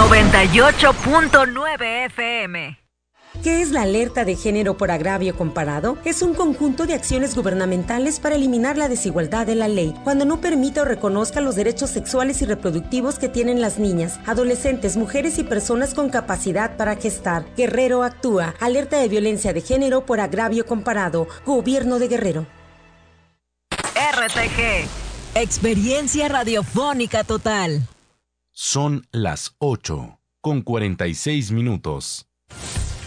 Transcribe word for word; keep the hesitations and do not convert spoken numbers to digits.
noventa y ocho punto nueve F M. ¿Qué es la alerta de género por agravio comparado? Es un conjunto de acciones gubernamentales para eliminar la desigualdad de la ley, cuando no permita o reconozca los derechos sexuales y reproductivos que tienen las niñas, adolescentes, mujeres y personas con capacidad para gestar. Guerrero actúa. Alerta de violencia de género por agravio comparado. Gobierno de Guerrero. R T G. Experiencia radiofónica total. Son las ocho con cuarenta y seis minutos.